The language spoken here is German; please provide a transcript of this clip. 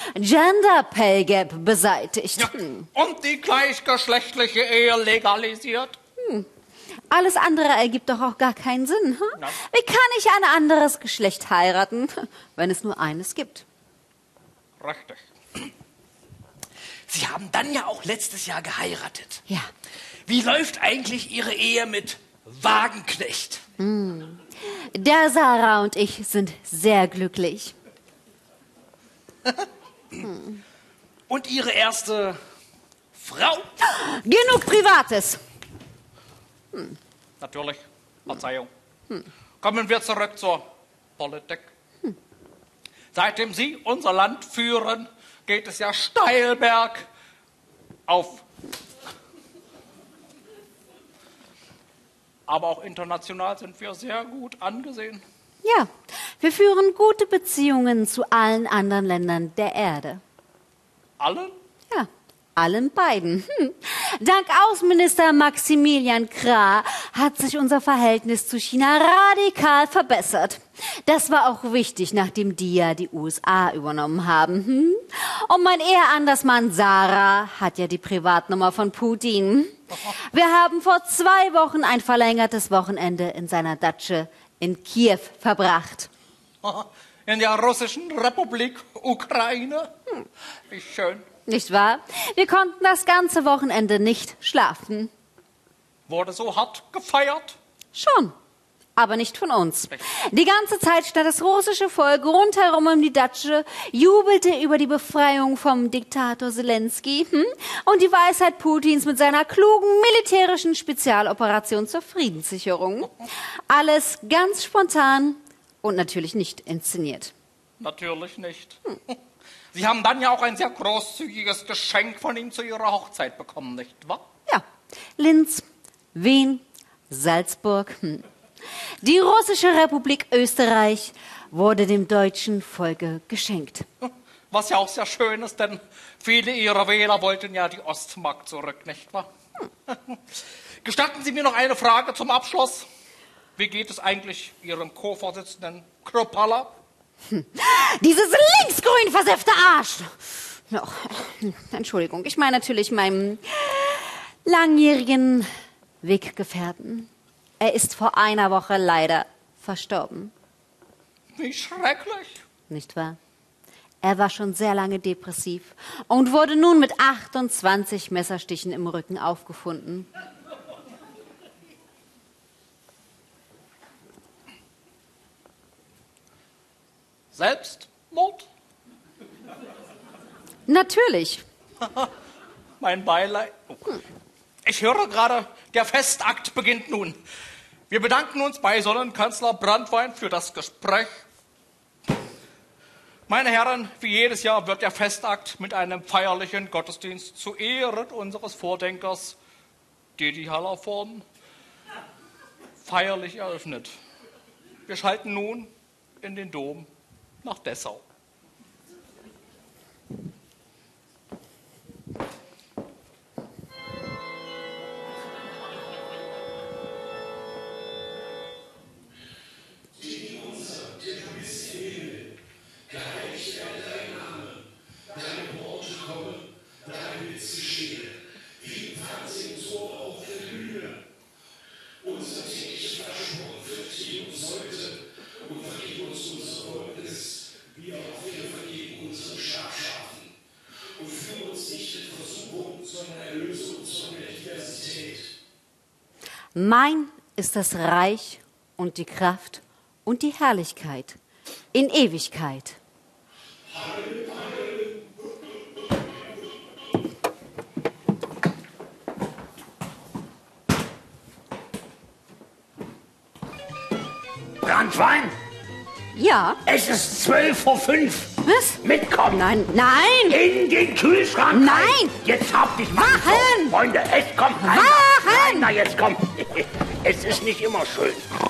Gender Pay Gap beseitigt. Ja, und die gleichgeschlechtliche Ehe legalisiert. Alles andere ergibt doch auch gar keinen Sinn. Hm? Wie kann ich ein anderes Geschlecht heiraten, wenn es nur eines gibt? Richtig. Sie haben dann ja auch letztes Jahr geheiratet. Ja. Wie läuft eigentlich Ihre Ehe mit Wagenknecht? Der Sarah und ich sind sehr glücklich. Und Ihre erste Frau? Genug Privates. Natürlich. Verzeihung. Kommen wir zurück zur Politik. Seitdem Sie unser Land führen, geht es ja steil bergauf. Aber auch international sind wir sehr gut angesehen. Ja, wir führen gute Beziehungen zu allen anderen Ländern der Erde. Allen? Ja, allen beiden. Dank Außenminister Maximilian Krah hat sich unser Verhältnis zu China radikal verbessert. Das war auch wichtig, nachdem die ja die USA übernommen haben. Und mein Eheandersmann Sarah hat ja die Privatnummer von Putin. Wir haben vor 2 Wochen ein verlängertes Wochenende in seiner Datsche in Kiew verbracht. In der russischen Republik Ukraine. Wie schön. Nicht wahr? Wir konnten das ganze Wochenende nicht schlafen. Wurde so hart gefeiert? Schon, aber nicht von uns. Die ganze Zeit stand das russische Volk rundherum um die Datsche, jubelte über die Befreiung vom Diktator Zelensky und die Weisheit Putins mit seiner klugen militärischen Spezialoperation zur Friedenssicherung. Alles ganz spontan und natürlich nicht inszeniert. Natürlich nicht. Sie haben dann ja auch ein sehr großzügiges Geschenk von ihm zu Ihrer Hochzeit bekommen, nicht wahr? Ja, Linz, Wien, Salzburg. Die Russische Republik Österreich wurde dem deutschen Volke geschenkt. Was ja auch sehr schön ist, denn viele Ihrer Wähler wollten ja die Ostmark zurück, nicht wahr? Gestatten Sie mir noch eine Frage zum Abschluss. Wie geht es eigentlich Ihrem Co-Vorsitzenden Kropala? Dieses linksgrün versäffte Arsch! No, Entschuldigung, ich meine natürlich meinem langjährigen Weggefährten. Er ist vor einer Woche leider verstorben. Wie schrecklich. Nicht wahr? Er war schon sehr lange depressiv und wurde nun mit 28 Messerstichen im Rücken aufgefunden. Selbstmord? Natürlich. Mein Beileid. Ich höre gerade, der Festakt beginnt nun. Wir bedanken uns bei Sonnenkanzler Branntwein für das Gespräch. Meine Herren, wie jedes Jahr wird der Festakt mit einem feierlichen Gottesdienst zu Ehren unseres Vordenkers Didi Hallervorden feierlich eröffnet. Wir schalten nun in den Dom nach Dessau. Mein ist das Reich und die Kraft und die Herrlichkeit in Ewigkeit. Branntwein? Ja. Es ist 12:05 Uhr. Was? Mitkommen. Nein, nein. In den Kühlschrank. Nein. Rein. Jetzt hab dich mal. Wachen. Freunde, es kommt. Wachen. Na, jetzt komm. Es ist nicht immer schön.